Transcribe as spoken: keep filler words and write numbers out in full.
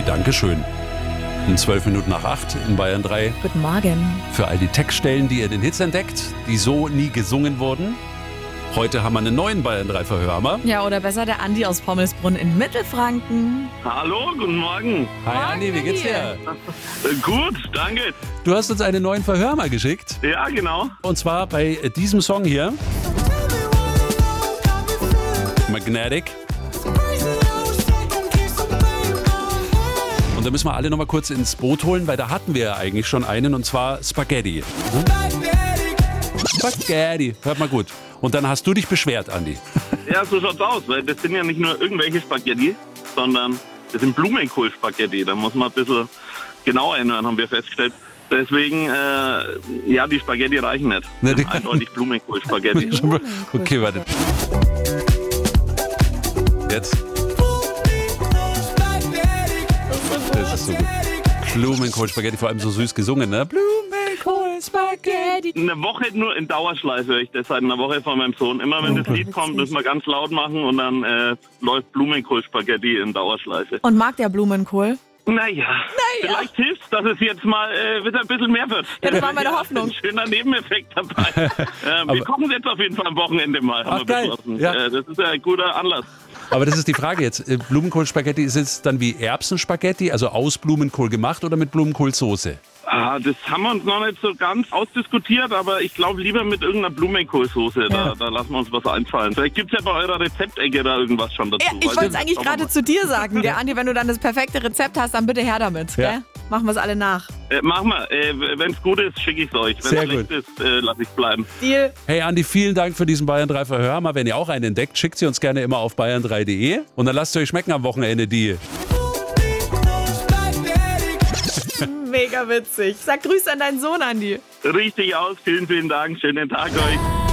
Dankeschön. Um zwölf Minuten nach acht in Bayern drei. Guten Morgen. Für all die Textstellen, die ihr den Hits entdeckt, die so nie gesungen wurden. Heute haben wir einen neuen Bayern drei Verhörhammer. Ja, oder besser der Andi aus Pommelsbrunn in Mittelfranken. Hallo, guten Morgen. Hi Andi, wie geht's dir? Äh, gut, danke. Du hast uns einen neuen Verhörhammer geschickt. Ja, genau. Und zwar bei diesem Song hier. Magnetic. Und da müssen wir alle noch mal kurz ins Boot holen, weil da hatten wir ja eigentlich schon einen, und zwar Spaghetti. Spaghetti, hört mal gut. Und dann hast du dich beschwert, Andi. Ja, so schaut's aus, weil das sind ja nicht nur irgendwelche Spaghetti, sondern das sind Blumenkohl-Spaghetti. Da muss man ein bisschen genauer hinhören, haben wir festgestellt. Deswegen, äh, ja, die Spaghetti reichen nicht. Ne, Das sind eindeutig Blumenkohl-Spaghetti. Okay, warte. Jetzt. Das ist so gut. Blumenkohl-Spaghetti, vor allem so süß gesungen, ne? Blumenkohl-Spaghetti. Eine Woche nur in Dauerschleife höre ich das seit einer Woche von meinem Sohn. Immer wenn das Lied kommt, müssen wir ganz laut machen und dann äh, läuft Blumenkohl-Spaghetti in Dauerschleife. Und mag der Blumenkohl? Naja, naja. Vielleicht hilft es, dass es jetzt mal äh, wieder ein bisschen mehr wird. Ja, das war meine Hoffnung. Ein schöner Nebeneffekt dabei. ähm, wir kochen jetzt auf jeden Fall am Wochenende mal, haben Ach, wir geil. beschlossen. Ja. Äh, das ist ja ein guter Anlass. Aber das ist die Frage jetzt. Blumenkohl-Spaghetti, ist es dann wie Erbsenspaghetti, also aus Blumenkohl gemacht oder mit Blumenkohlsoße? Ah, das haben wir uns noch nicht so ganz ausdiskutiert, aber ich glaube lieber mit irgendeiner Blumenkohlsoße. Da, da lassen wir uns was einfallen. Vielleicht gibt es ja bei eurer Rezeptecke da irgendwas schon dazu. Ja, ich wollte es eigentlich gerade zu dir sagen, gell, Andi, wenn du dann das perfekte Rezept hast, dann bitte her damit. Ja. Gell? Machen wir es alle nach. Äh, machen wir. Äh, wenn es gut ist, schicke ich es euch. Wenn Sehr es schlecht gut. ist, äh, lasse ich es bleiben. Deal. Hey Andi, vielen Dank für diesen Bayern drei Verhörhammer. Wenn ihr auch einen entdeckt, schickt sie uns gerne immer auf bayern drei punkt de und dann lasst es euch schmecken am Wochenende die. Mega witzig. Sag Grüße an deinen Sohn, Andi. Richtig aus. Vielen, vielen Dank. Schönen Tag euch.